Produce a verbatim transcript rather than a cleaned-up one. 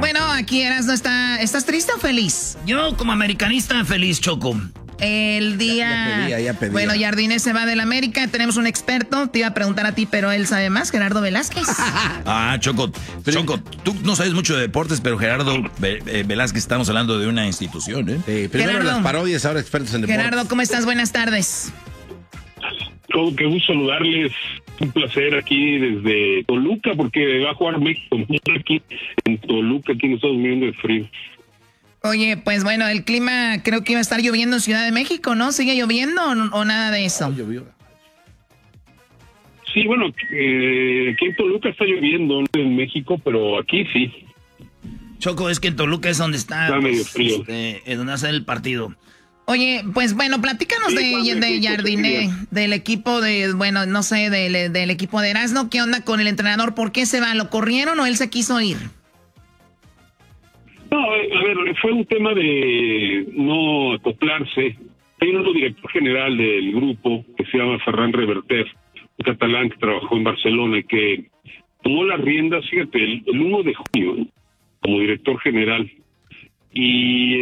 Bueno, aquí Erasmo está... ¿Estás triste o feliz? Yo, como americanista, feliz, Choco. El día... Ya, ya pedía, ya pedía. Bueno, Jardine se va del América. Tenemos un experto. Te iba a preguntar a ti, pero él sabe más. Gerardo Velázquez. Ah, Choco. Choco, tú no sabes mucho de deportes, pero Gerardo Velázquez, estamos hablando de una institución, ¿eh? Sí, primero Gerardo. las parodias, ahora expertos en deportes. Gerardo, ¿cómo estás? Buenas tardes. Oh, qué gusto saludarles. Un placer aquí desde Toluca, porque va a jugar México aquí en Toluca, aquí nos estamos viendo de frío. Oye, pues bueno, el clima creo que iba a estar lloviendo en Ciudad de México, ¿no? ¿Sigue lloviendo o, o nada de eso? Sí, bueno, eh, aquí en Toluca está lloviendo, no en México, pero aquí sí. Choco, es que en Toluca es donde está, Está medio pues, frío. este, es donde hace el partido. Oye, pues bueno, platícanos Sí, de, Juan, de sí, Jardine, sí. del equipo de, bueno, no sé, del, del equipo de Erasmo. ¿Qué onda con el entrenador? ¿Por qué se va? ¿Lo corrieron o él se quiso ir? No, a ver, fue un tema de no acoplarse. Hay un nuevo director general del grupo que se llama Ferran Reverter, un catalán que trabajó en Barcelona y que tomó las riendas, fíjate, el, el uno de junio como director general. Y